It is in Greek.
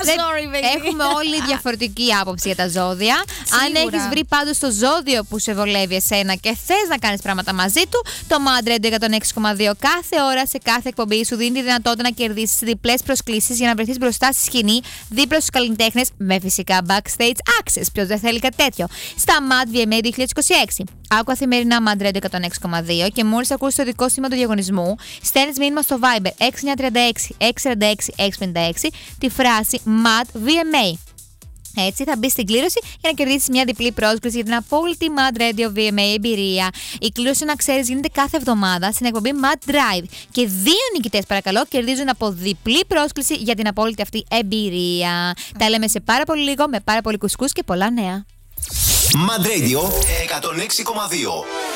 sorry, baby. Έχουμε όλοι διαφορετική άποψη για τα ζώδια. Αν έχεις βρει πάντως το ζώδιο που σε βολεύει εσένα και θες να κάνεις πράγματα μαζί του, το Mad Radio 106,2 κάθε ώρα σε κάθε εκπομπή σου δίνει τη δυνατότητα να κερδίσεις διπλές προσκλήσεις για να βρεθείς μπροστά στη σκηνή, δίπλα στους καλλιτέχνες, με φυσικά backstage access. Ποιος δεν θέλει κάτι τέτοιο. Στα Mad VMA 2026. Άκου καθημερινά Mad Radio 106,2 και μόλις ακούσεις το δικό σήμα του διαγωνισμού, στέλνεις μήνυμα στο Viber 6936-646-656 τη φράση Mad VMA. Έτσι θα μπει στην κλήρωση για να κερδίσεις μια διπλή πρόσκληση για την απόλυτη Mad Radio VMA εμπειρία. Η κλήρωση, να ξέρεις, γίνεται κάθε εβδομάδα στην εκπομπή Mad Drive. Και 2 νικητές, παρακαλώ, κερδίζουν από διπλή πρόσκληση για την απόλυτη αυτή εμπειρία. Τα λέμε σε πάρα πολύ λίγο, με πάρα πολύ κουσκούς και πολλά νέα. Mad Radio 106,2.